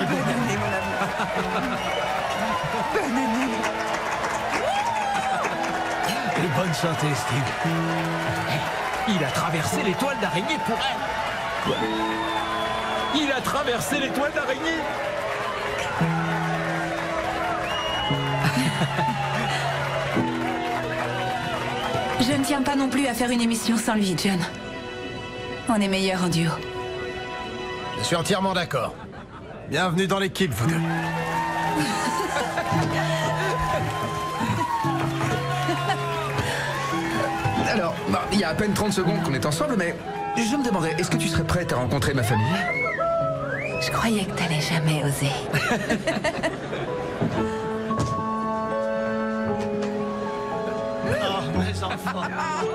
année, mon amour. Bonne année. Et bonne santé, Steve. Il a traversé l'étoile d'araignée pour elle. Quoi? Il a traversé l'étoile d'araignée. Je ne tiens pas non plus à faire une émission sans lui, John. On est meilleurs en duo. Je suis entièrement d'accord. Bienvenue dans l'équipe, vous deux. Alors, il y a à peine 30 secondes qu'on est ensemble, mais je me demandais, est-ce que tu serais prête à rencontrer ma famille? Je croyais que t'allais jamais oser. Oh, mes enfants.